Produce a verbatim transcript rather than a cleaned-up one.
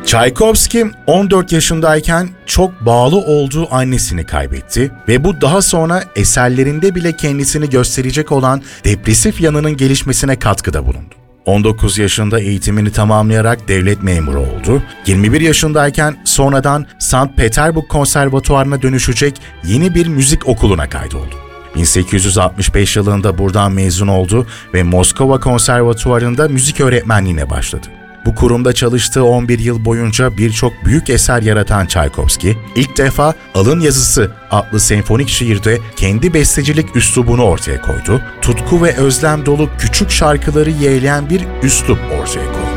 Çaykovski on dört yaşındayken çok bağlı olduğu annesini kaybetti ve bu daha sonra eserlerinde bile kendisini gösterecek olan depresif yanının gelişmesine katkıda bulundu. on dokuz yaşında eğitimini tamamlayarak devlet memuru oldu. yirmi bir yaşındayken sonradan Sankt Peterburg Konservatuvarı'na dönüşecek yeni bir müzik okuluna kaydoldu. bin sekiz yüz altmış beş yılında buradan mezun oldu ve Moskova Konservatuvarı'nda müzik öğretmenliğine başladı. Bu kurumda çalıştığı on bir yıl boyunca birçok büyük eser yaratan Çaykovski, ilk defa Alın Yazısı adlı senfonik şiirde kendi bestecilik üslubunu ortaya koydu, tutku ve özlem dolu küçük şarkıları yeğleyen bir üslup ortaya koydu.